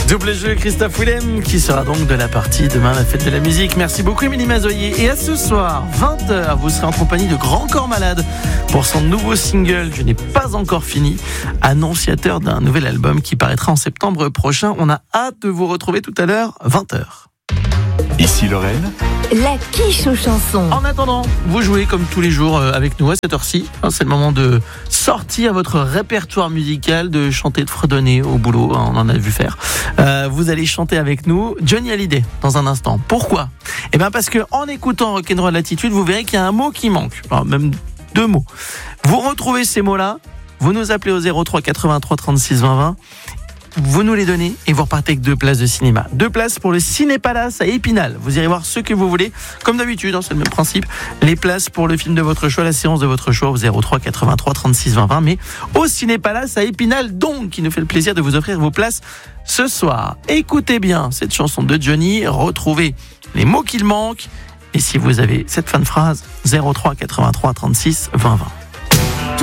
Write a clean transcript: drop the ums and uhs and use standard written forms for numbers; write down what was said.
Double jeu Christophe Willem qui sera donc de la partie demain, la fête de la musique. Merci beaucoup Émilie Mazoyer. Et à ce soir, 20h, vous serez en compagnie de Grand Corps Malade pour son nouveau single « Je n'ai pas encore fini », annonciateur d'un nouvel album qui paraîtra en septembre prochain. On a hâte de vous retrouver tout à l'heure, 20h. Ici Lorraine. La quiche aux chansons. En attendant, vous jouez comme tous les jours avec nous à cette heure-ci. C'est le moment de sortir votre répertoire musical, de chanter, de fredonner au boulot. On en a vu faire. Vous allez chanter avec nous Johnny Hallyday dans un instant. Pourquoi ? Eh bien parce que en écoutant Rock'n'Roll Attitude, vous verrez qu'il y a un mot qui manque. Alors, même 2 mots. Vous retrouvez ces mots-là, vous nous appelez au 03 83 36 20 20. Vous nous les donnez et vous repartez avec 2 places de cinéma. 2 places pour le Ciné-Palace à Épinal. Vous irez voir ce que vous voulez. Comme d'habitude, c'est le même principe. Les places pour le film de votre choix, la séance de votre choix au 03 83 36 20 20. Mais au Ciné-Palace à Épinal, donc, qui nous fait le plaisir de vous offrir vos places ce soir. Écoutez bien cette chanson de Johnny. Retrouvez les mots qu'il manque. Et si vous avez cette fin de phrase, 03 83 36 20 20.